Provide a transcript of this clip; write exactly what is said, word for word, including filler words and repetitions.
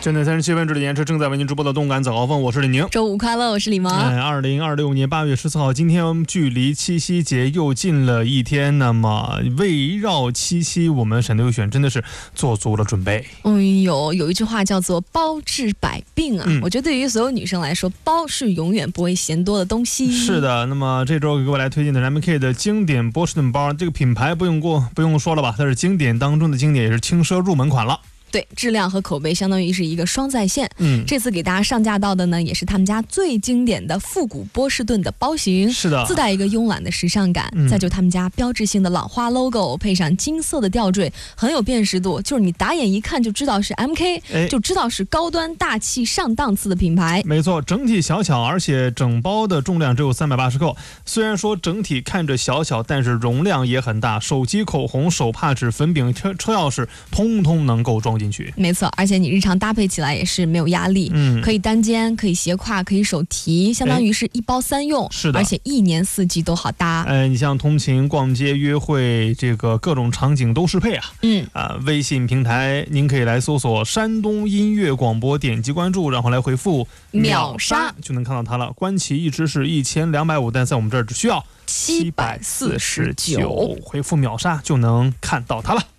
现在三十七分，这里延迟正在为您直播的动感早高峰，我是李宁。 周五快乐，我是李萌。 哎，二零二六年八月十四号，今天距离七夕节又近了一天。那么围绕七夕，我们沈队优选真的是做足了准备。 嗯，有有一句话叫做包治百病啊、嗯，我觉得对于所有女生来说，包是永远不会嫌多的东西。 是的，那么这周给各位来推荐的 M K 的经典波士顿包，这个品牌不用过不用说了吧，它是经典当中的经典，也是轻奢入门款了。 对，质量和口碑相当于是一个双在线。 嗯， 这次给大家上架到的呢，也是他们家最经典的复古波士顿的包型。 是的， 自带一个慵懒的时尚感、嗯、再就他们家标志性的老花 logo， 配上金色的吊坠，很有辨识度，就是你打眼一看就知道是 M K、哎、就知道是高端大气上档次的品牌。 没错，整体小巧，而且整包的重量只有三百八十克。虽然说整体看着小巧，但是容量也很大，手机、口红、手帕纸、粉饼、车车钥匙通通能够装进去。 没错，而且你日常搭配起来也是没有压力，嗯，可以单肩，可以斜挎，可以手提，相当于是一包三用。 是的， 而且一年四季都好搭。 哎，你像通勤、逛街、约会，这个各种场景都适配啊。 嗯啊，微信平台您可以来搜索山东音乐广播，点击关注，然后来回复秒杀就能看到它了。官旗一直是一千两百五，但在我们这儿只需要七百四十九，回复秒杀就能看到它了。